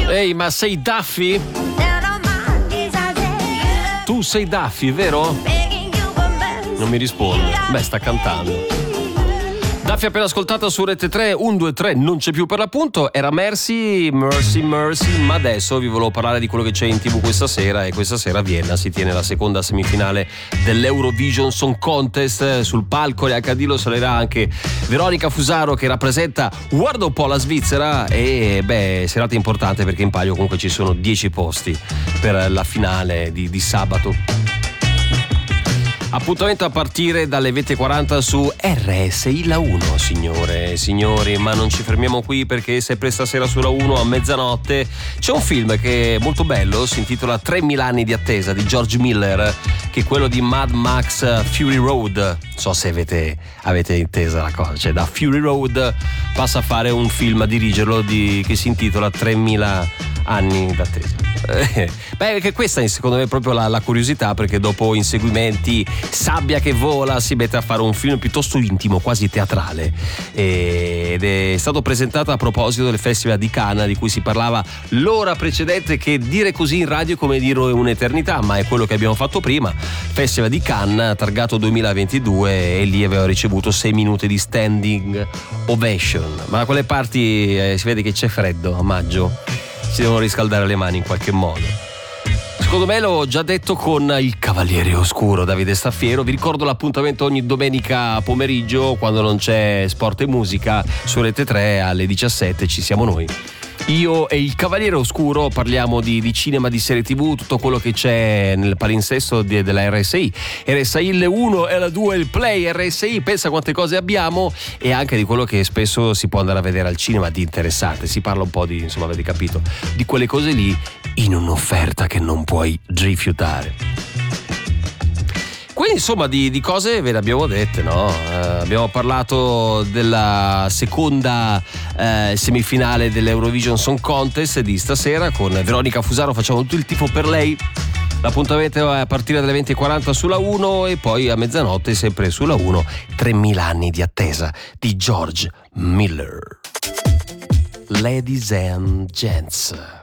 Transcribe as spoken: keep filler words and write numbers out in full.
Ehi, ma sei Daffy? Tu sei Daffy, vero? Non mi risponde. Beh, sta cantando. Daffy appena ascoltata su Rete tre, uno due tre non c'è più per l'appunto, era Mercy, Mercy, Mercy, ma adesso vi volevo parlare di quello che c'è in tv questa sera, e questa sera a Vienna si tiene la seconda semifinale dell'Eurovision Song Contest. Sul palco di acca di lo salirà anche Veronica Fusaro, che rappresenta, guarda un po', la Svizzera, e beh, serata importante perché in palio comunque ci sono dieci posti per la finale di, di sabato. Appuntamento a partire dalle venti e quaranta su erre esse i La uno, signore e signori, ma non ci fermiamo qui, perché sempre stasera sulla uno a mezzanotte c'è un film che è molto bello, si intitola tremila anni di attesa, di George Miller, che è quello di Mad Max Fury Road. Non so se avete, avete intesa la cosa, cioè da Fury Road passa a fare un film, a dirigerlo, di, che si intitola tremila anni d'attesa. Beh, perché questa è secondo me proprio la, la curiosità, perché dopo Inseguimenti, Sabbia che vola, si mette a fare un film piuttosto intimo, quasi teatrale, ed è stato presentato a proposito del Festival di Cannes, di cui si parlava l'ora precedente, che dire così in radio è come dire un'eternità, ma è quello che abbiamo fatto prima. Festival di Cannes targato duemilaventidue, e lì aveva ricevuto sei minuti di standing ovation, ma da quelle parti eh, si vede che c'è freddo a maggio, si devono riscaldare le mani in qualche modo. Secondo me l'ho già detto con il Cavaliere Oscuro, Davide Staffiero. Vi ricordo l'appuntamento ogni domenica pomeriggio, quando non c'è sport e musica, su Rete tre alle diciassette ci siamo noi. Io e il Cavaliere Oscuro parliamo di, di cinema, di serie tv, tutto quello che c'è nel palinsesto di, della erre esse i. erre esse i, il uno e la due, il Play erre esse i, pensa quante cose abbiamo, e anche di quello che spesso si può andare a vedere al cinema di interessante. Si parla un po' di, insomma, avete capito, di quelle cose lì in un'offerta che non puoi rifiutare. Quindi insomma di, di cose ve le abbiamo dette, no? Eh, abbiamo parlato della seconda eh, semifinale dell'Eurovision Song Contest di stasera con Veronica Fusaro, facciamo tutto il tifo per lei. L'appuntamento è a partire dalle venti e quaranta sulla uno, e poi a mezzanotte sempre sulla uno, tremila anni di attesa di George Miller. Ladies and gents.